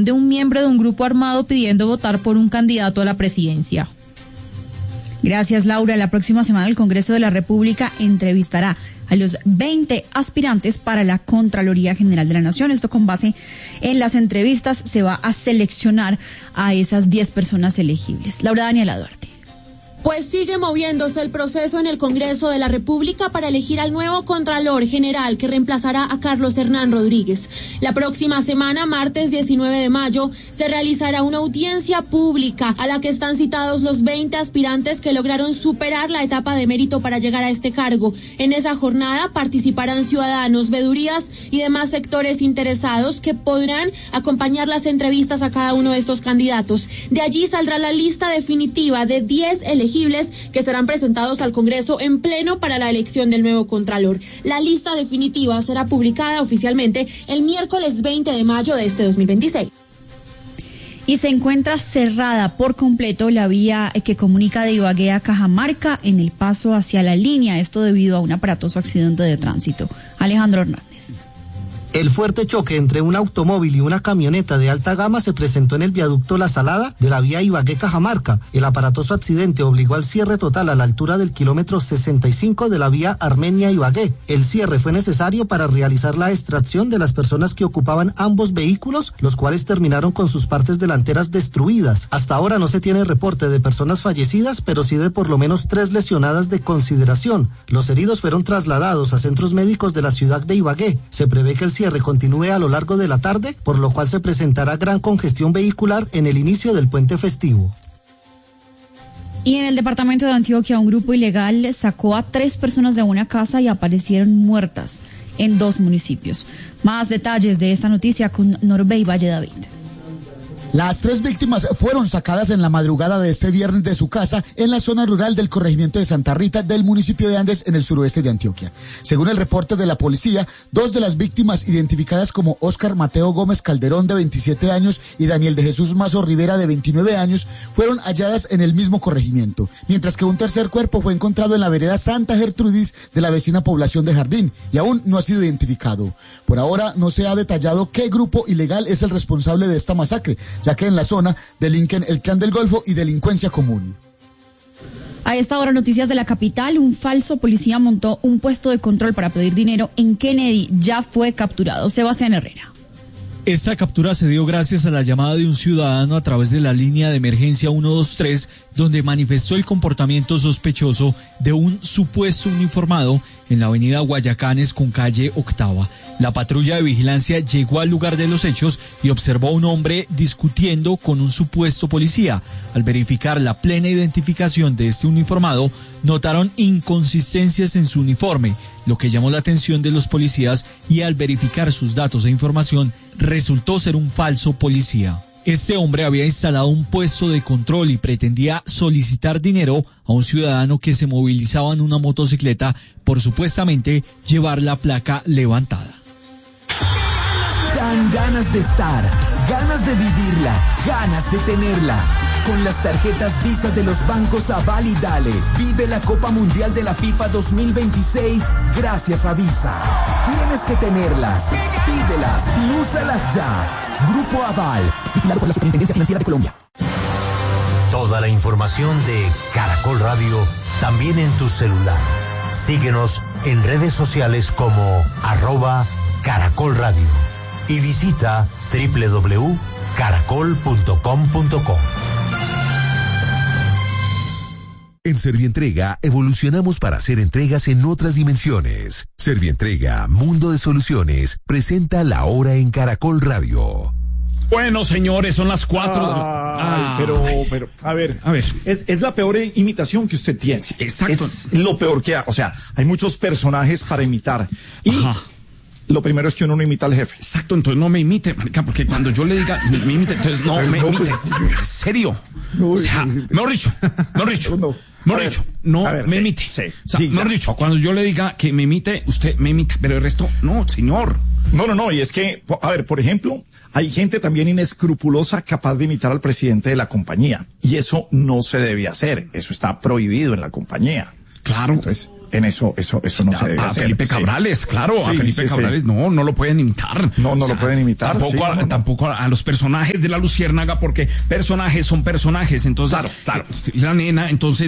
de un miembro de un grupo armado pidiendo votar por un candidato a la presidencia. Gracias, Laura. La próxima semana el Congreso de la República entrevistará a los 20 aspirantes para la Contraloría General de la Nación. Esto con base en las entrevistas se va a seleccionar a esas 10 personas elegibles. Laura Daniela Duarte. Pues sigue moviéndose el proceso en el Congreso de la República para elegir al nuevo Contralor General que reemplazará a Carlos Hernán Rodríguez. La próxima semana, martes 19 de mayo, se realizará una audiencia pública a la que están citados los 20 aspirantes que lograron superar la etapa de mérito para llegar a este cargo. En esa jornada participarán ciudadanos, veedurías y demás sectores interesados que podrán acompañar las entrevistas a cada uno de estos candidatos. De allí saldrá la lista definitiva de 10 elegibles que serán presentados al Congreso en pleno para la elección del nuevo Contralor. La lista definitiva será publicada oficialmente el miércoles 20 de mayo de este 2026. Y se encuentra cerrada por completo la vía que comunica de Ibagué a Cajamarca en el paso hacia la línea, esto debido a un aparatoso accidente de tránsito. Alejandro Hernández. El fuerte choque entre un automóvil y una camioneta de alta gama se presentó en el viaducto La Salada de la vía Ibagué-Cajamarca. El aparatoso accidente obligó al cierre total a la altura del kilómetro 65 de la vía Armenia-Ibagué. El cierre fue necesario para realizar la extracción de las personas que ocupaban ambos vehículos, los cuales terminaron con sus partes delanteras destruidas. Hasta ahora no se tiene reporte de personas fallecidas, pero sí de por lo menos 3 lesionadas de consideración. Los heridos fueron trasladados a centros médicos de la ciudad de Ibagué. Se prevé que el cierre continúe a lo largo de la tarde, por lo cual se presentará gran congestión vehicular en el inicio del puente festivo. Y en el departamento de Antioquia, un grupo ilegal sacó a 3 personas de una casa y aparecieron muertas en 2 municipios. Más detalles de esta noticia con Norbey Valle David. Las 3 víctimas fueron sacadas en la madrugada de este viernes de su casa en la zona rural del corregimiento de Santa Rita del municipio de Andes en el suroeste de Antioquia. Según el reporte de la policía, 2 de las víctimas identificadas como Óscar Mateo Gómez Calderón de 27 años y Daniel de Jesús Mazo Rivera de 29 años fueron halladas en el mismo corregimiento, mientras que un tercer cuerpo fue encontrado en la vereda Santa Gertrudis de la vecina población de Jardín y aún no ha sido identificado. Por ahora no se ha detallado qué grupo ilegal es el responsable de esta masacre, ya que en la zona delinquen el Clan del Golfo y delincuencia común. A esta hora, noticias de la capital. Un falso policía montó un puesto de control para pedir dinero en Kennedy. Ya fue capturado. Sebastián Herrera. Esta captura se dio gracias a la llamada de un ciudadano a través de la línea de emergencia 123, donde manifestó el comportamiento sospechoso de un supuesto uniformado en la avenida Guayacanes con calle Octava. La patrulla de vigilancia llegó al lugar de los hechos y observó a un hombre discutiendo con un supuesto policía. Al verificar la plena identificación de este uniformado, notaron inconsistencias en su uniforme, lo que llamó la atención de los policías, y al verificar sus datos e información, resultó ser un falso policía. Este hombre había instalado un puesto de control y pretendía solicitar dinero a un ciudadano que se movilizaba en una motocicleta por supuestamente llevar la placa levantada. Dan ganas de estar, ganas de vivirla, ganas de tenerla. Con las tarjetas Visa de los bancos Aval y Dale, vive la Copa Mundial de la FIFA 2026 gracias a Visa. Tienes que tenerlas, pídelas y úsalas ya. Grupo Aval, vigilado por la Superintendencia Financiera de Colombia. Toda la información de Caracol Radio también en tu celular. Síguenos en redes sociales como @Caracol Radio y visita www.caracol.com.co. En Servientrega evolucionamos para hacer entregas en otras dimensiones. Servientrega, Mundo de Soluciones, presenta La Hora en Caracol Radio. Bueno, señores, son las 4. Pero, a ver. Es la peor imitación que usted tiene. Exacto. Es lo peor que hay. O sea, hay muchos personajes para imitar. Y lo primero es que uno no imita al jefe. Exacto, entonces no me imite, marica, porque cuando yo le diga, me imite, entonces no me imite. ¿En serio? O sea, mejor dicho, no me imite. Sí, o sea, mejor dicho, cuando yo le diga que me imite, usted me imita, pero el resto, no, señor. No, y es que, a ver, por ejemplo, hay gente también inescrupulosa capaz de imitar al presidente de la compañía, y eso no se debe hacer, eso está prohibido en la compañía. Claro. Entonces, en eso no se debe a hacer. Felipe Cabrales, claro, Sí, a Felipe sí, Cabrales sí. no lo pueden imitar. No lo pueden imitar. Tampoco, sí, tampoco a los personajes de la Luciérnaga, porque personajes son personajes. Entonces, claro. La nena, entonces,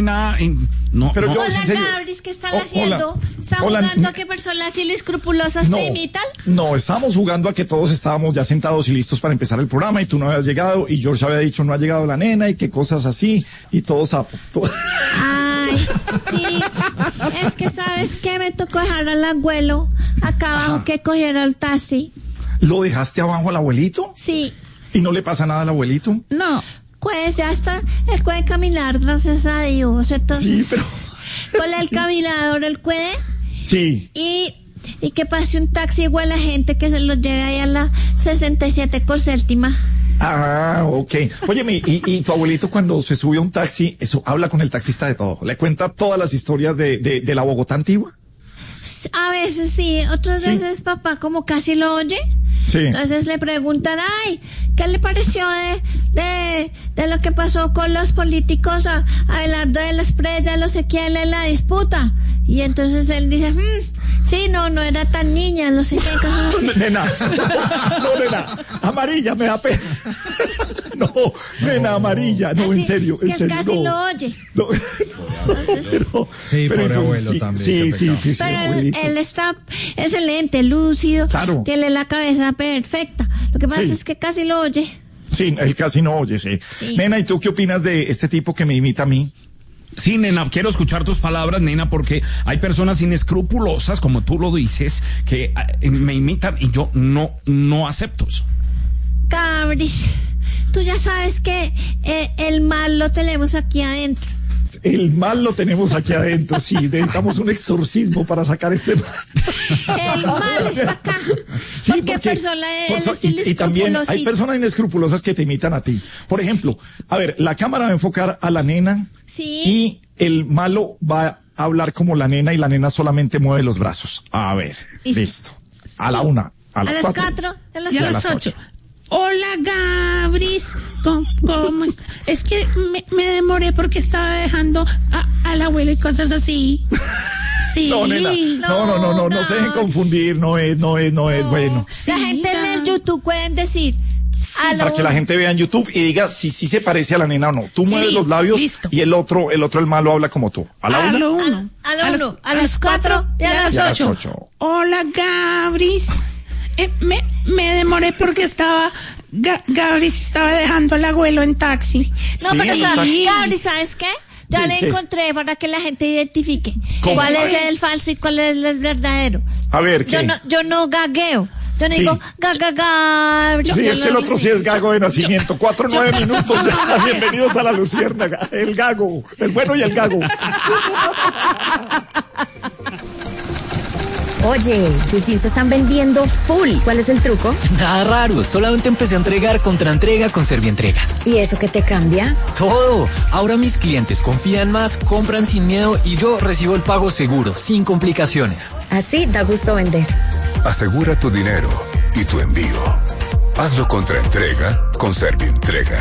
no. Pero no. yo, Hola, en serio. Gabris, ¿qué están Hola. haciendo? ¿Están Hola. jugando a que personas inescrupulosas te imitan? No, estábamos jugando a que todos estábamos ya sentados y listos para empezar el programa y tú no habías llegado y George había dicho no ha llegado la nena y qué cosas así y todo sapo. Ay, sí. Es que, ¿sabes qué? Me tocó dejar al abuelo acá abajo que cogiera el taxi. ¿Lo dejaste abajo al abuelito? Sí. ¿Y no le pasa nada al abuelito? No. Pues ya está. Él puede caminar, gracias a Dios. Entonces, Sí, pero... con el caminador él puede. Sí. Y que pase un taxi igual a la gente que se lo lleve ahí a la 67 con séptima. Ah, ok. Óyeme, y tu abuelito cuando se sube a un taxi, eso habla con el taxista de todo. Le cuenta todas las historias de la Bogotá antigua. A veces sí, otras veces papá como casi lo oye. Sí. Entonces le preguntan, ay, ¿qué le pareció de lo que pasó con los políticos a Abelardo de las Presas, no sé quién en la disputa? Y entonces él dice, sí, no era tan niña, no sé qué. Nena, amarilla, me da pena. No, nena, amarilla, no, Así, en serio, que casi no. lo oye. No, Sí, pero pobre entonces, abuelo también. Sí, Pero abuelito. él está excelente, lúcido, Claro. tiene la cabeza perfecta. Lo que pasa Sí. es que casi lo oye. Sí, él casi no oye, sí. Nena, ¿y tú qué opinas de este tipo que me imita a mí? Sí, nena, quiero escuchar tus palabras, nena, porque hay personas inescrupulosas, como tú lo dices, que me imitan y yo no acepto eso. Cabris, tú ya sabes que el mal lo tenemos aquí adentro. El mal lo tenemos aquí adentro, sí, necesitamos un exorcismo para sacar este mal. El mal está acá. Sí, porque persona y también hay personas inescrupulosas que te imitan a ti. Por ejemplo, a ver, la cámara va a enfocar a la nena Sí. y el malo va a hablar como la nena y la nena solamente mueve los brazos. A ver, listo. A la 1, a las 4. 4, a las y a 8. las 8. Hola, Gabris. ¿Cómo está? Es que me demoré porque estaba dejando al abuelo y cosas así. Sí. No, nena. No se dejen confundir, no es bueno. La gente en el YouTube pueden decir. Para que la gente vea en YouTube y diga si se parece a la nena o no. Tú mueves los labios y el otro, el malo habla como tú. A la 1. A las 4 y a las 8. Hola, Gabris. Me demoré porque Gabris estaba dejando al abuelo en taxi. No, pero Gabris, ¿sabes qué? Ya le encontré para que la gente identifique cuál es el falso y cuál es el verdadero. A ver, ¿qué? Yo no gagueo. Yo no digo Gabris. Sí, el otro sí es gago de nacimiento. 4-9 minutos ya. Bienvenidos a la Luciérnaga. El gago. El bueno y el gago. Oye, tus jeans se están vendiendo full. ¿Cuál es el truco? Nada raro, solamente empecé a entregar contra entrega con Servientrega. ¿Y eso qué te cambia? Todo. Ahora mis clientes confían más, compran sin miedo y yo recibo el pago seguro, sin complicaciones. Así da gusto vender. Asegura tu dinero y tu envío. Hazlo contra entrega con Servientrega.